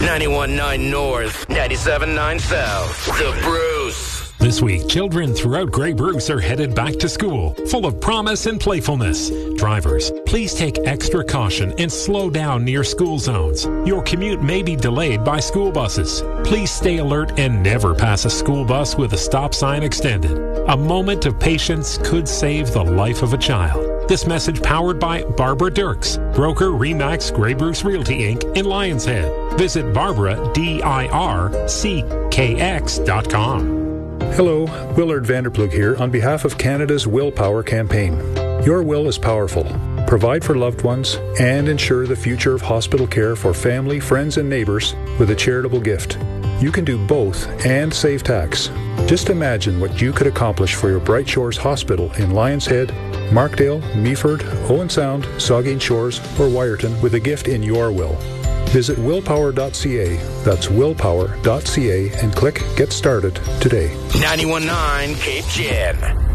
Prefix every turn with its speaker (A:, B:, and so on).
A: 91.9 North, 97.9 South. The Bruce.
B: This week, children throughout Grey Bruce are headed back to school, full of promise and playfulness. Drivers, please take extra caution and slow down near school zones. Your commute may be delayed by school buses. Please stay alert and never pass a school bus with a stop sign extended. A moment of patience could save the life of a child. This message powered by Barbara Dirks, broker Remax Grey Bruce Realty Inc. in Lions Head. Visit BarbaraDirckx.com.
C: Hello, Willard Vanderplug here on behalf of Canada's Willpower campaign. Your will is powerful. Provide for loved ones and ensure the future of hospital care for family, friends, and neighbors with a charitable gift. You can do both and save tax. Just imagine what you could accomplish for your Bright Shores Hospital in Lions Head, Markdale, Meaford, Owen Sound, Saugeen Shores, or Wyerton with a gift in your will. Visit willpower.ca, that's willpower.ca, and click Get Started today.
A: 91.9 Cape Chin.